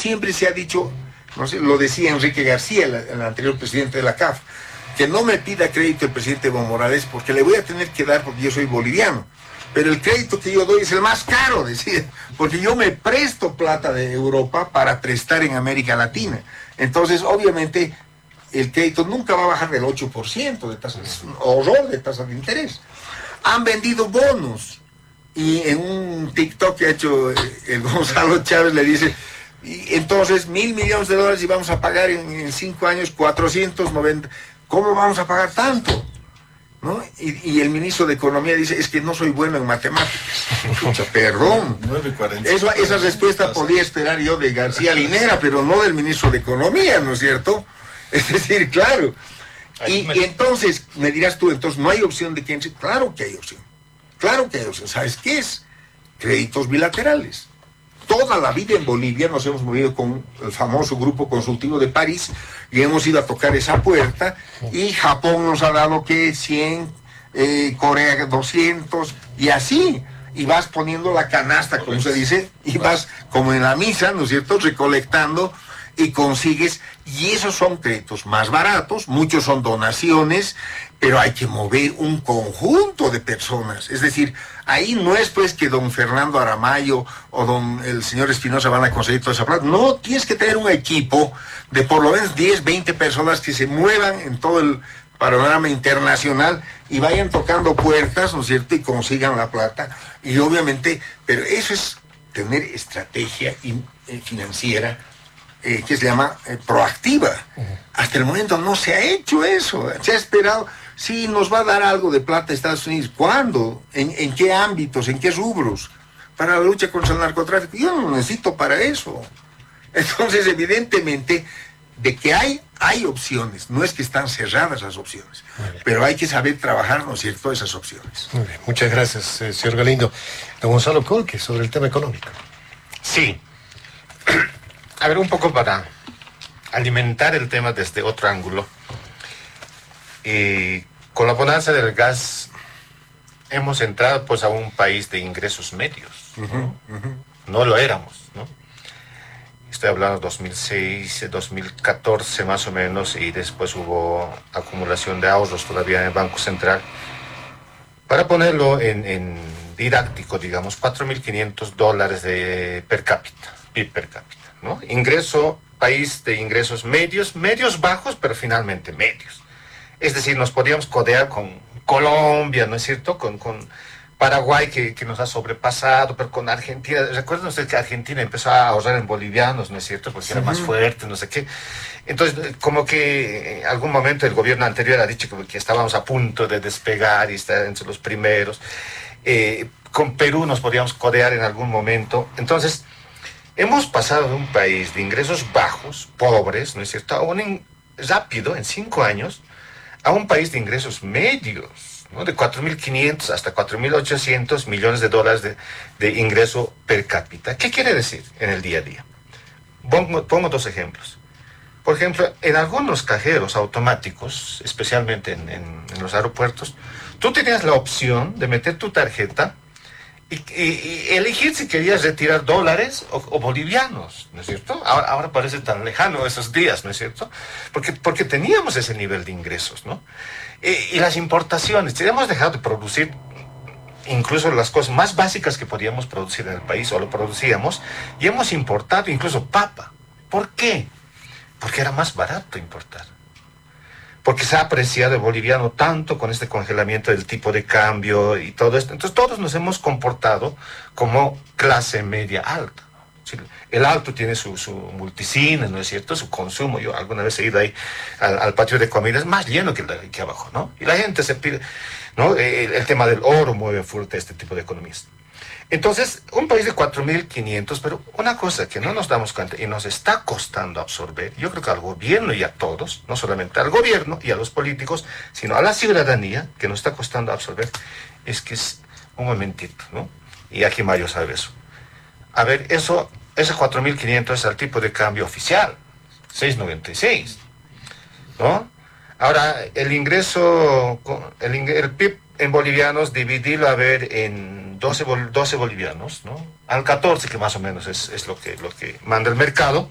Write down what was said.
siempre se ha dicho, no sé, lo decía Enrique García, el anterior presidente de la CAF, que no me pida crédito el presidente Evo Morales porque le voy a tener que dar porque yo soy boliviano. Pero el crédito que yo doy es el más caro, decía, porque yo me presto plata de Europa para prestar en América Latina. Entonces, obviamente, el crédito nunca va a bajar del 8% de tasa, es un horror de tasa de interés. Han vendido bonos, y en un TikTok que ha hecho el Gonzalo Chávez le dice, y entonces $1.000 millones y vamos a pagar en 5 años 490, ¿cómo vamos a pagar tanto? ¿No? Y el ministro de Economía dice, es que no soy bueno en matemáticas. Escucha, perdón. Esa respuesta podía esperar yo de García Linera, pero no del ministro de Economía, ¿no es cierto? Es decir, claro. Y entonces, me dirás tú, entonces, ¿no hay opción de que entre? Claro que hay opción. Claro que hay opción. ¿Sabes qué es? Créditos bilaterales. Toda la vida en Bolivia nos hemos movido con el famoso Grupo Consultivo de París y hemos ido a tocar esa puerta, y Japón nos ha dado que 100, Corea 200 y así, y vas poniendo la canasta, como se dice, y vas como en la misa, ¿no es cierto?, recolectando y consigues, y esos son créditos más baratos, muchos son donaciones, pero hay que mover un conjunto de personas. Es decir, ahí no es pues que don Fernando Aramayo o el señor Espinosa van a conseguir toda esa plata. No, tienes que tener un equipo de por lo menos 10, 20 personas que se muevan en todo el panorama internacional y vayan tocando puertas, ¿no es cierto?, y consigan la plata. Y obviamente, pero eso es tener estrategia financiera, que se llama proactiva. Hasta el momento no se ha hecho eso. Se ha esperado, sí, nos va a dar algo de plata Estados Unidos. ¿Cuándo? ¿En qué ámbitos? ¿En qué rubros? Para la lucha contra el narcotráfico. Yo no lo necesito para eso. Entonces, evidentemente, de que hay opciones. No es que están cerradas las opciones, pero hay que saber trabajar, ¿no es cierto?, esas opciones. Muy bien, muchas gracias, señor Galindo. Don Gonzalo Colque, sobre el tema económico. Sí. A ver, un poco para alimentar el tema desde otro ángulo. Con la bonanza del gas hemos entrado pues a un país de ingresos medios, ¿no? No lo éramos, ¿no? Estoy hablando de 2006, 2014 más o menos, y después hubo acumulación de ahorros todavía en el Banco Central. Para ponerlo en didáctico, digamos, $4.500 de per cápita, PIB per cápita, ¿no? Ingreso, país de ingresos medios bajos, pero finalmente medios. Es decir, nos podíamos codear con Colombia, ¿no es cierto?, con Paraguay, que nos ha sobrepasado, pero con Argentina. Recuerden ustedes que Argentina empezó a ahorrar en bolivianos, ¿no es cierto?, porque era más fuerte, no sé qué. Entonces, como que en algún momento el gobierno anterior ha dicho que estábamos a punto de despegar y estar entre los primeros. Con Perú nos podíamos codear en algún momento. Entonces, hemos pasado de un país de ingresos bajos, pobres, ¿no es cierto?, rápido, en 5 años, a un país de ingresos medios, ¿no?, de 4.500 hasta 4.800 millones de dólares de ingreso per cápita. ¿Qué quiere decir en el día a día? Pongo 2 ejemplos. Por ejemplo, en algunos cajeros automáticos, especialmente en los aeropuertos, tú tenías la opción de meter tu tarjeta y elegir si querías retirar dólares o bolivianos, ¿no es cierto? Ahora parece tan lejano esos días, ¿no es cierto? Porque teníamos ese nivel de ingresos, ¿no? Y las importaciones, hemos dejado de producir incluso las cosas más básicas que podíamos producir en el país, o lo producíamos, y hemos importado incluso papa. ¿Por qué? Porque era más barato importar. Porque se ha apreciado el boliviano tanto con este congelamiento del tipo de cambio y todo esto. Entonces todos nos hemos comportado como clase media alta. El alto tiene su multicine, ¿no es cierto?, su consumo. Yo alguna vez he ido ahí al patio de comidas, más lleno que abajo, ¿no? Y la gente se pide, ¿no? El tema del oro mueve fuerte este tipo de economías. Entonces, un país de 4.500, pero una cosa que no nos damos cuenta y nos está costando absorber, yo creo que al gobierno y a todos, no solamente al gobierno y a los políticos, sino a la ciudadanía, que nos está costando absorber, es que es un momentito, ¿no? Y aquí Mario sabe eso. A ver, ese 4.500 es el tipo de cambio oficial, 6.96, ¿no? Ahora, el ingreso, el PIB en bolivianos, dividirlo, a ver, en 12 bolivianos, ¿no?, al 14, que más o menos es lo que manda el mercado.